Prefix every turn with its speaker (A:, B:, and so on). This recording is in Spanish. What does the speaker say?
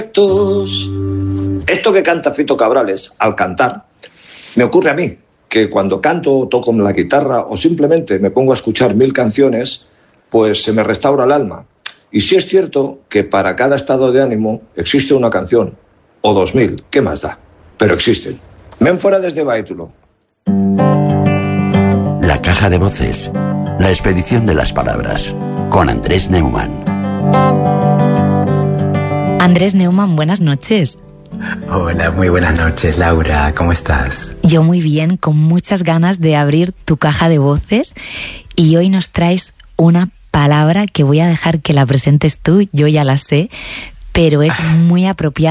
A: Esto que canta Fito Cabrales, al cantar, me ocurre a mí, que cuando canto, toco la guitarra o simplemente me pongo a escuchar 1000 canciones, pues se me restaura el alma. Y sí es cierto que para cada estado de ánimo existe una canción, o 2000, ¿qué más da? Pero existen. Men fuera desde Baitulo.
B: La caja de voces, la expedición de las palabras, con Andrés Neumann.
C: Andrés Neumann, buenas noches.
D: Hola, muy buenas noches, Laura, ¿cómo estás?
C: Yo muy bien, con muchas ganas de abrir tu caja de voces, y hoy nos traes una palabra que voy a dejar que la presentes tú, yo ya la sé, pero es muy apropiada